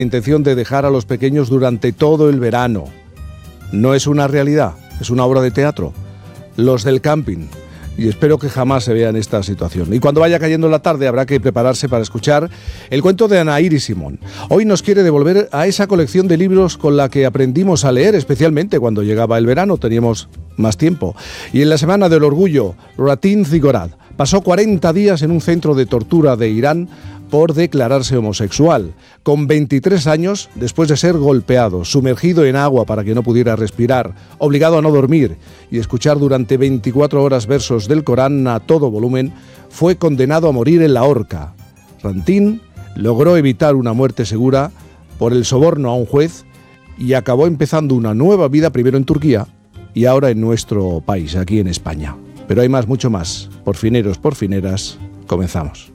intención de dejar a los pequeños durante todo el verano. No es una realidad, es una obra de teatro. Los del camping. Y espero que jamás se vea en esta situación. Y cuando vaya cayendo la tarde habrá que prepararse para escuchar el cuento de Ana Iris Simón. Hoy nos quiere devolver a esa colección de libros con la que aprendimos a leer, especialmente cuando llegaba el verano, teníamos más tiempo. Y en la Semana del Orgullo, Ratin Zigorad pasó 40 días en un centro de tortura de Irán por declararse homosexual. Con 23 años, después de ser golpeado, sumergido en agua para que no pudiera respirar, obligado a no dormir y escuchar durante 24 horas versos del Corán a todo volumen, fue condenado a morir en la horca. Ratin logró evitar una muerte segura por el soborno a un juez y acabó empezando una nueva vida primero en Turquía y ahora en nuestro país, aquí en España. Pero hay más, mucho más. Por fineros, por fineras, comenzamos.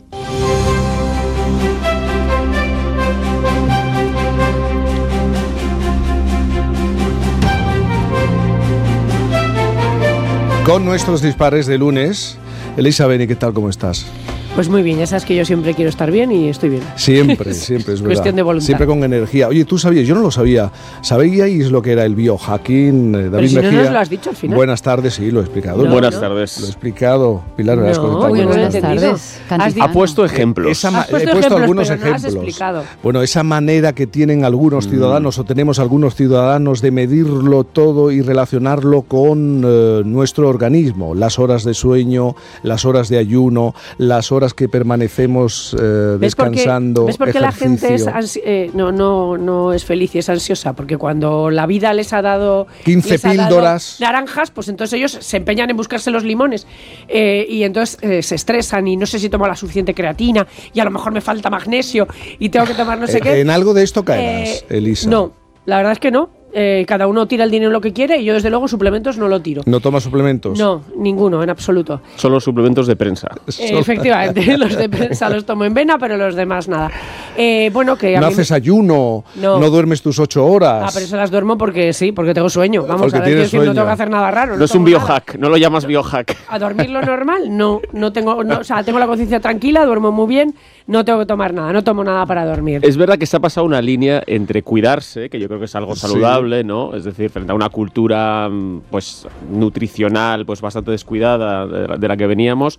Con nuestros dispares de lunes. Elisa Beni, ¿qué tal? ¿Cómo estás? Pues muy bien, ya sabes que yo siempre quiero estar bien y estoy bien. Siempre, siempre, es verdad. Cuestión de voluntad. Siempre con energía. Oye, ¿tú sabías? Yo no lo sabía. ¿Sabíais lo que era el biohacking? David Pero si Mejía. no nos lo has dicho al final. Buenas tardes, sí, lo he explicado. No, Buenas tardes. Lo he explicado. Pilar, me has contado. Buenas tardes. Ha puesto ejemplos. He puesto algunos pero no has ejemplos. explicado. Bueno, esa manera que tienen algunos ciudadanos o tenemos algunos ciudadanos de medirlo todo y relacionarlo con nuestro organismo. Las horas de sueño, las horas de ayuno, las horas que permanecemos descansando. ¿Ves por qué la gente es no es feliz y es ansiosa? Porque cuando la vida les ha dado 15 píldoras naranjas, pues entonces ellos se empeñan en buscarse los limones y entonces se estresan y no sé si tomo la suficiente creatina y a lo mejor me falta magnesio y tengo que tomar no sé qué. En algo de esto caerás, Elisa. No, la verdad es que no. Cada uno tira el dinero lo que quiere y yo desde luego suplementos no lo tiro. ¿No tomas suplementos? No, ninguno, en absoluto. Solo suplementos de prensa. Efectivamente, los de prensa los tomo en vena, pero los demás nada. Bueno, que no haces ayuno, no duermes tus 8 horas. Ah, pero eso las duermo porque sí, porque tengo sueño. Vamos porque a ver, sueño. No tengo que hacer nada raro. No es un biohack, no lo llamas biohack. ¿A dormir lo normal? No tengo, o sea, tengo la conciencia tranquila, duermo muy bien, no tengo que tomar nada, no tomo nada para dormir. Es verdad que se ha pasado una línea entre cuidarse, que yo creo que es algo saludable, ¿no? Es decir, frente a una cultura pues nutricional pues bastante descuidada de la que veníamos,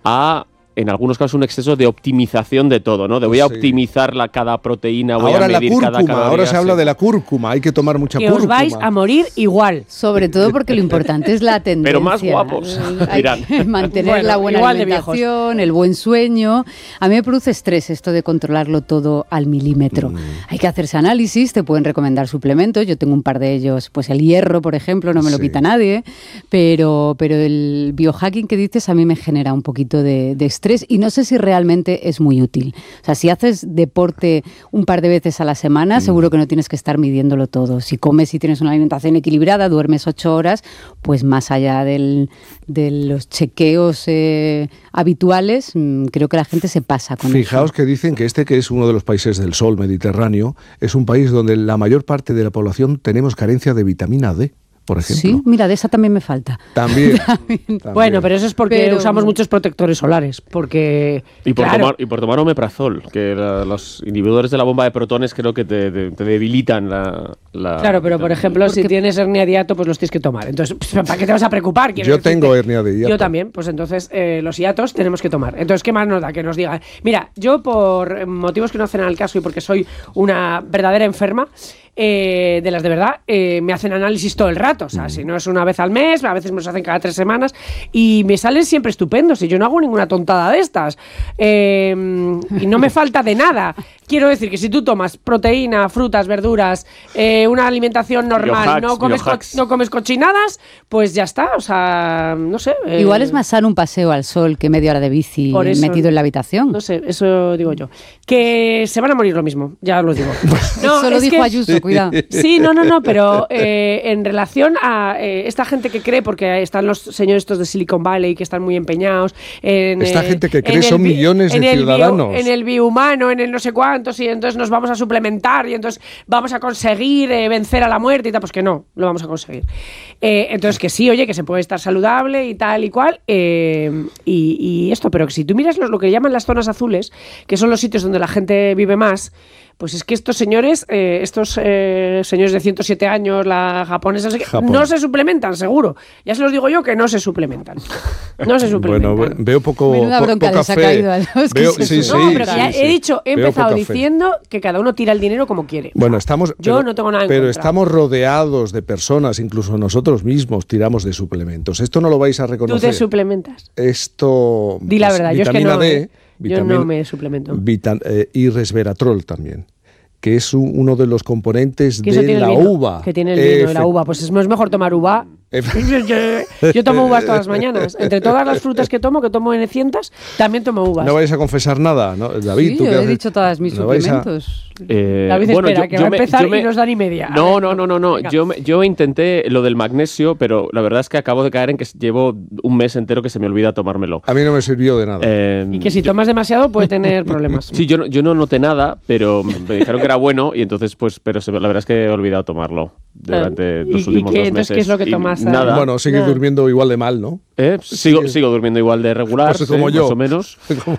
a en algunos casos un exceso de optimización de todo, ¿no? De voy a optimizar cada proteína, voy ahora a medir cada caloría. Ahora se habla de la cúrcuma, hay que tomar mucha que cúrcuma. Os vais a morir igual. Sobre todo porque lo importante es la tendencia. Pero más guapos, dirán. Mantener la buena alimentación, el buen sueño. A mí me produce estrés esto de controlarlo todo al milímetro. Hay que hacerse análisis, te pueden recomendar suplementos. Yo tengo un par de ellos, pues el hierro, por ejemplo, no me lo quita nadie. Pero el biohacking que dices a mí me genera un poquito de estrés y no sé si realmente es muy útil. O sea, si haces deporte un par de veces a la semana, seguro que no tienes que estar midiéndolo todo. Si comes y tienes una alimentación equilibrada, duermes 8 horas, pues más allá de los chequeos habituales, creo que la gente se pasa con eso. Fijaos que dicen que que es uno de los países del sol mediterráneo, es un país donde la mayor parte de la población tenemos carencia de vitamina D. Por ejemplo. Sí, mira, de esa también me falta. También. Bueno, pero eso es porque usamos muchos protectores solares. Y por tomar omeprazol, que los inhibidores de la bomba de protones creo que te debilitan la... Claro, pero por ejemplo, si tienes hernia de hiato, pues los tienes que tomar. Entonces, ¿para qué te vas a preocupar? Yo tengo hernia de hiato. Yo también, pues entonces los hiatos tenemos que tomar. Entonces, ¿qué más nos da? Que nos digan. Mira, yo por motivos que no hacen al caso y porque soy una verdadera enferma, de las de verdad, me hacen análisis todo el rato, o sea, si no es una vez al mes, a veces me los hacen cada 3 semanas y me salen siempre estupendos y yo no hago ninguna tontada de estas y no me falta de nada. Quiero decir que si tú tomas proteína, frutas, verduras, una alimentación normal, no comes cochinadas, pues ya está, o sea, no sé. Igual es más sano un paseo al sol que media hora de bici metido en la habitación. No sé, eso digo yo. Que se van a morir lo mismo, ya os lo digo. No, eso lo dijo Ayuso, cuidado. Sí, no, pero en relación a esta gente que cree, porque están los señores estos de Silicon Valley que están muy empeñados. Esta gente que cree son millones de ciudadanos. En el biohumano, en el no sé cuántos, y entonces nos vamos a suplementar y entonces vamos a conseguir vencer a la muerte y tal, pues que no, lo vamos a conseguir. Entonces que sí, oye, que se puede estar saludable y tal y cual, y esto, pero que si tú miras lo que llaman las zonas azules, que son los sitios donde la gente vive más, pues es que estos señores, señores de 107 años, la japonesa, no se suplementan, seguro. Ya se los digo yo que no se suplementan. No se suplementan. Bueno, veo Menuda bronca les ha caído a los que he empezado diciendo que cada uno tira el dinero como quiere. Bueno, no tengo nada en pero contra. Estamos rodeados de personas, incluso nosotros mismos tiramos de suplementos. Esto no lo vais a reconocer. ¿Tú te suplementas? Esto... Di la verdad, yo es que no, D, yo no me suplemento. Y resveratrol también, que es uno de los componentes de la uva. Que tiene el vino de la uva. Pues no es mejor tomar uva. Yo tomo uvas todas las mañanas. Entre todas las frutas que tomo en cientos, también tomo uvas. No vais a confesar nada, ¿no? David, sí, ¿tú yo qué he haces? dicho todas mis suplementos. David, espera, que va a empezar y nos da ni media. No. Yo intenté lo del magnesio, pero la verdad es que acabo de caer en que llevo un mes entero que se me olvida tomármelo. A mí no me sirvió de nada. Y que si tomas demasiado puede tener problemas. Sí, yo no noté nada, pero me dijeron que era bueno y entonces, pero la verdad es que he olvidado tomarlo durante los últimos 2 meses. ¿Qué es lo que tomas? Nada. Bueno, sigues durmiendo igual de mal, ¿no? Sigo durmiendo igual de regular, pues como yo. más o menos.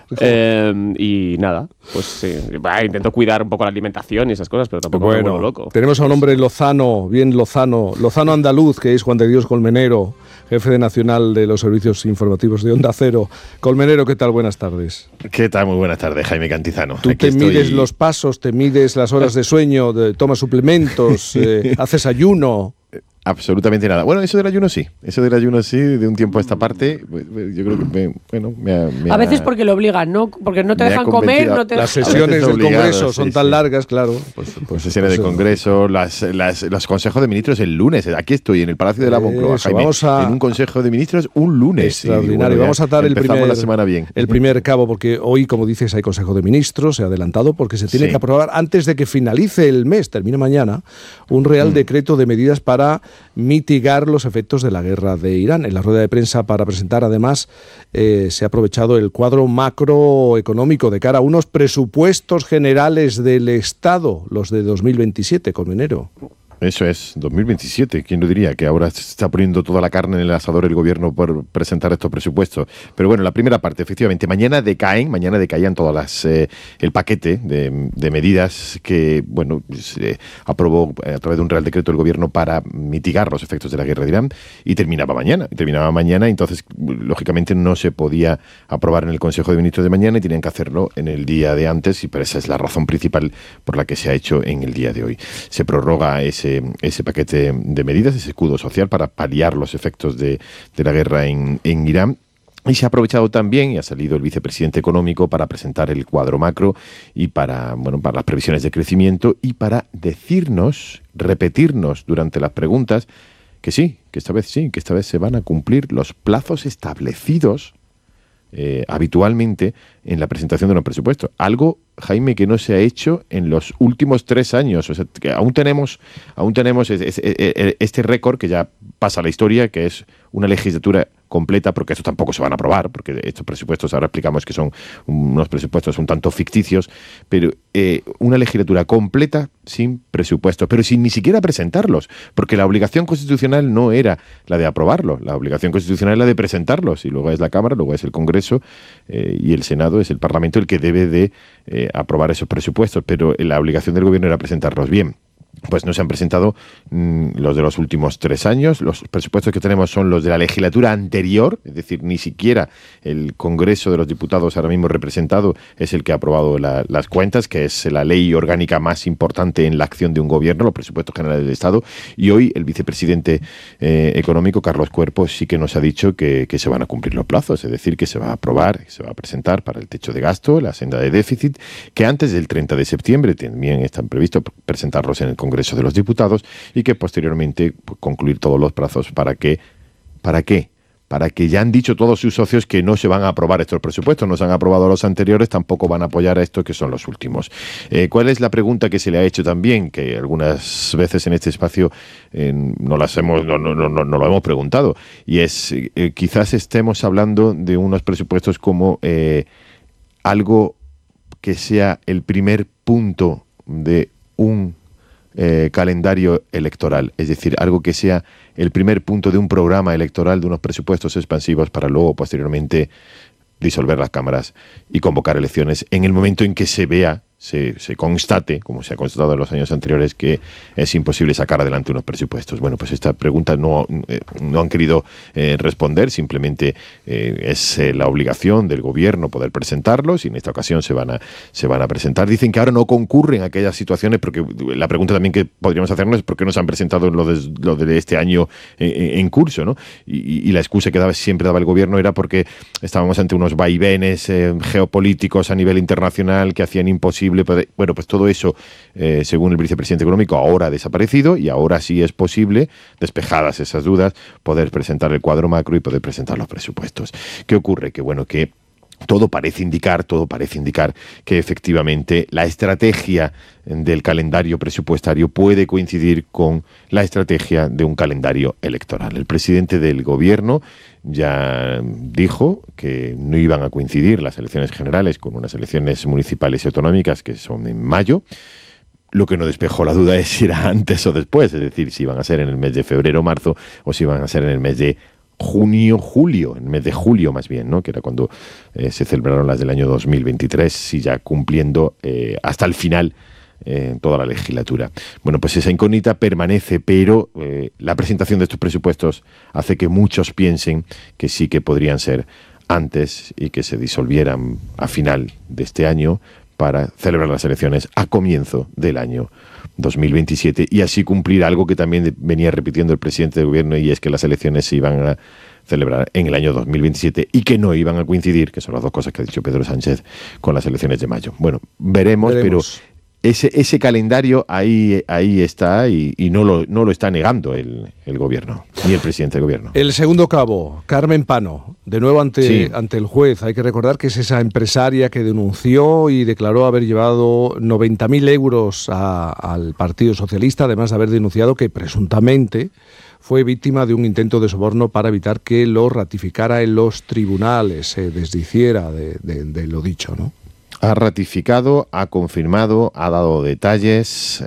Y nada, pues sí, intento cuidar un poco la alimentación y esas cosas, pero tampoco me vuelvo loco. Tenemos a un hombre lozano andaluz, que es Juan de Dios Colmenero, jefe nacional de los servicios informativos de Onda Cero. Colmenero, ¿qué tal? Buenas tardes. ¿Qué tal? Muy buenas tardes, Jaime Cantizano. Tú mides los pasos, te mides las horas de sueño, tomas suplementos, haces ayuno. Absolutamente nada. Bueno, eso del ayuno sí, de un tiempo a esta parte, yo creo que a veces porque lo obligan, ¿no? Porque no te dejan comer, Las sesiones del Congreso son tan largas, claro. Pues sesiones de Congreso, los consejos de ministros el lunes. Aquí estoy, en el Palacio de la Moncloa, Jaime, en un consejo de ministros un lunes. Extraordinario. Vamos a atar la semana bien. El primer cabo, porque hoy, como dices, hay consejo de ministros, se ha adelantado, porque se tiene que aprobar antes de que finalice el mes, termine mañana, un Real Decreto de medidas para mitigar los efectos de la guerra de Irán. En la rueda de prensa para presentar, además, se ha aprovechado el cuadro macroeconómico de cara a unos presupuestos generales del Estado, los de 2027, Colmenero. Eso es, 2027, ¿quién lo diría? Que ahora se está poniendo toda la carne en el asador el gobierno por presentar estos presupuestos. Pero bueno, la primera parte, efectivamente, mañana decaían todas el paquete de medidas que, bueno, se aprobó a través de un Real Decreto el gobierno para mitigar los efectos de la guerra de Irán, y terminaba mañana, entonces, lógicamente, no se podía aprobar en el Consejo de Ministros de mañana y tenían que hacerlo en el día de antes, pero esa es la razón principal por la que se ha hecho en el día de hoy. Se prorroga ese paquete de medidas, ese escudo social para paliar los efectos de la guerra en Irán. Y se ha aprovechado también, y ha salido el vicepresidente económico para presentar el cuadro macro y para las previsiones de crecimiento y para repetirnos durante las preguntas que esta vez se van a cumplir los plazos establecidos habitualmente en la presentación de los presupuestos. Algo, Jaime, que no se ha hecho en los últimos 3 años. O sea, que aún tenemos este récord que ya pasa a la historia, que es una legislatura completa, porque estos tampoco se van a aprobar, porque estos presupuestos ahora explicamos que son unos presupuestos un tanto ficticios, pero una legislatura completa sin presupuestos, pero sin ni siquiera presentarlos, porque la obligación constitucional no era la de aprobarlos, la obligación constitucional es la de presentarlos, y luego es la Cámara, luego es el Congreso y el Senado, es el Parlamento el que debe de aprobar esos presupuestos, pero la obligación del gobierno era presentarlos bien. Pues no se han presentado los de los últimos 3 años. Los presupuestos que tenemos son los de la legislatura anterior, es decir, ni siquiera el Congreso de los Diputados ahora mismo representado es el que ha aprobado las cuentas, que es la ley orgánica más importante en la acción de un gobierno, los presupuestos generales del Estado. Y hoy el vicepresidente económico, Carlos Cuerpo, sí que nos ha dicho que se van a cumplir los plazos, es decir, que se va a aprobar, se va a presentar para el techo de gasto, la senda de déficit, que antes del 30 de septiembre también están previstos presentarlos en el Congreso de los Diputados y que posteriormente concluir todos los plazos para que ya han dicho todos sus socios que no se van a aprobar estos presupuestos, no se han aprobado los anteriores, tampoco van a apoyar a estos que son los últimos. ¿Cuál es la pregunta que se le ha hecho también? Que algunas veces en este espacio no lo hemos preguntado, y es quizás estemos hablando de unos presupuestos como algo que sea el primer punto de un calendario electoral, es decir, algo que sea el primer punto de un programa electoral, de unos presupuestos expansivos para luego posteriormente disolver las cámaras y convocar elecciones en el momento en que se vea se constate, como se ha constatado en los años anteriores, que es imposible sacar adelante unos presupuestos. Bueno, pues esta pregunta no han querido responder, simplemente es la obligación del gobierno poder presentarlos, y en esta ocasión se van a presentar. Dicen que ahora no concurren aquellas situaciones, porque la pregunta también que podríamos hacernos es por qué no se han presentado lo de este año en curso, ¿no? Y la excusa que siempre daba el gobierno era porque estábamos ante unos vaivenes geopolíticos a nivel internacional que hacían imposible. Bueno, pues todo eso, según el vicepresidente económico, ahora ha desaparecido, y ahora sí es posible, despejadas esas dudas, poder presentar el cuadro macro y poder presentar los presupuestos. ¿Qué ocurre? Que todo parece indicar que efectivamente la estrategia del calendario presupuestario puede coincidir con la estrategia de un calendario electoral. El presidente del gobierno ya dijo que no iban a coincidir las elecciones generales con unas elecciones municipales y autonómicas que son en mayo. Lo que no despejó la duda es si era antes o después, es decir, si iban a ser en el mes de febrero o marzo, o si iban a ser en el mes de julio, en el mes de julio más bien, ¿no? Que era cuando se celebraron las del año 2023, y ya cumpliendo hasta el final toda la legislatura. Bueno, pues esa incógnita permanece, pero la presentación de estos presupuestos hace que muchos piensen que sí que podrían ser antes y que se disolvieran a final de este año para celebrar las elecciones a comienzo del año 2027, y así cumplir algo que también venía repitiendo el presidente del gobierno, y es que las elecciones se iban a celebrar en el año 2027 y que no iban a coincidir, que son las dos cosas que ha dicho Pedro Sánchez, con las elecciones de mayo. Bueno, veremos. Pero ese calendario ahí está, y no lo está negando el gobierno, ni el presidente del gobierno. El segundo cabo, Carmen Pano, de nuevo ante el juez. Hay que recordar que es esa empresaria que denunció y declaró haber llevado 90.000 euros al Partido Socialista, además de haber denunciado que presuntamente fue víctima de un intento de soborno para evitar que lo ratificara en los tribunales, se desdiciera de lo dicho, ¿no? Ha ratificado, ha confirmado, ha dado detalles,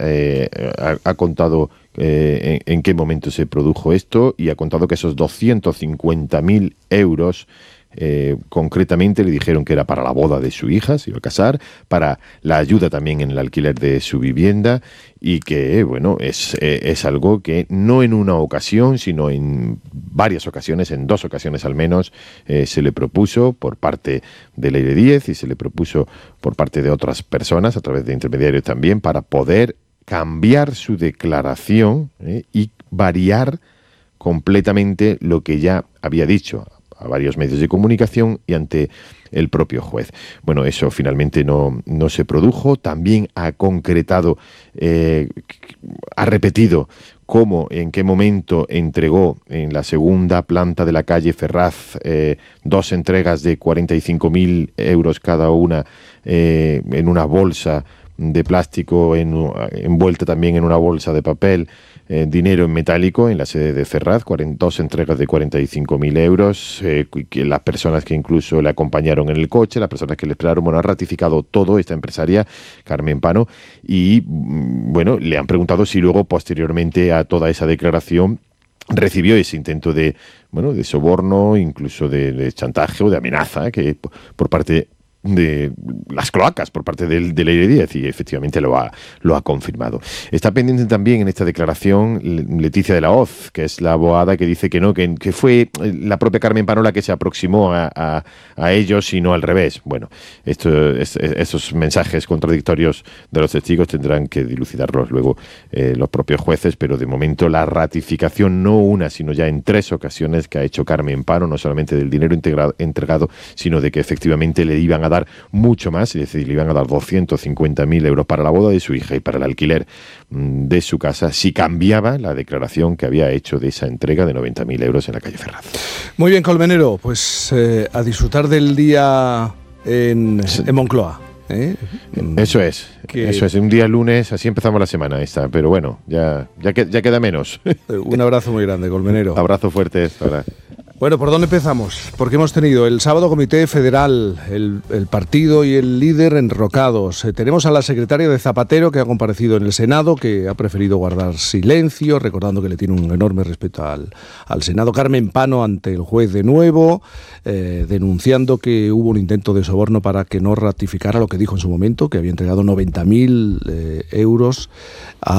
ha contado en qué momento se produjo esto, y ha contado que esos 250.000 euros concretamente le dijeron que era para la boda de su hija, se iba a casar, para la ayuda también en el alquiler de su vivienda, y que, bueno, es algo que no en una ocasión, sino en varias ocasiones, en 2 ocasiones al menos, se le propuso por parte de Leire Díez, y se le propuso por parte de otras personas, a través de intermediarios también, para poder cambiar su declaración y variar completamente lo que ya había dicho a varios medios de comunicación y ante el propio juez. Bueno, eso finalmente no se produjo. También ha concretado, ha repetido cómo, en qué momento entregó en la segunda planta de la calle Ferraz 2 entregas de 45.000 euros cada una en una bolsa de plástico, envuelta también en una bolsa de papel, dinero en metálico en la sede de Ferraz, 2 entregas de 45.000 euros, que las personas que incluso le acompañaron en el coche, las personas que le esperaron. Bueno, ha ratificado todo esta empresaria, Carmen Pano, y bueno, le han preguntado si luego, posteriormente a toda esa declaración, recibió ese intento de soborno, incluso de chantaje o de amenaza, que por parte de las cloacas, por parte de Leire Díez, y efectivamente lo ha confirmado. Está pendiente también en esta declaración Leticia de la Hoz, que es la abogada que dice que no, que fue la propia Carmen Pano la que se aproximó a ellos y no al revés. Bueno, esos mensajes contradictorios de los testigos tendrán que dilucidarlos luego los propios jueces, pero de momento la ratificación, no una, sino ya en 3 ocasiones que ha hecho Carmen Pano, no solamente del dinero entregado, sino de que efectivamente le iban a dar mucho más, es decir, le iban a dar 250.000 euros para la boda de su hija y para el alquiler de su casa, si cambiaba la declaración que había hecho de esa entrega de 90.000 euros en la calle Ferraz. Muy bien, Colmenero, pues a disfrutar del día en Moncloa. Eso es, un día lunes, así empezamos la semana esta, pero bueno, ya queda menos. Un abrazo muy grande, Colmenero. Abrazo fuerte. Hasta ahora. Bueno, ¿por dónde empezamos? Porque hemos tenido el sábado Comité Federal, el partido y el líder enrocados. Tenemos a la secretaria de Zapatero que ha comparecido en el Senado, que ha preferido guardar silencio, recordando que le tiene un enorme respeto al Senado. Carmen Pano ante el juez de nuevo, denunciando que hubo un intento de soborno para que no ratificara lo que dijo en su momento, que había entregado 90.000 euros